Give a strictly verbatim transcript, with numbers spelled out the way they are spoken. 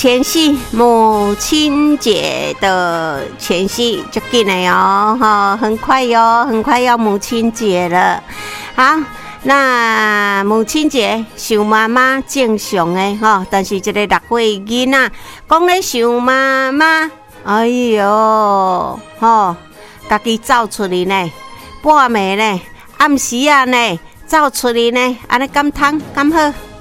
前夕，母亲节的前夕就进来哦，哈，很快哟，很快要母亲节了。好，那母亲节想妈妈正常的哈，但是这个六岁囡仔讲咧想妈妈，哎哟，吼，家己走出去呢，半暝呢，暗时啊呢，走出去呢，安尼敢通敢好？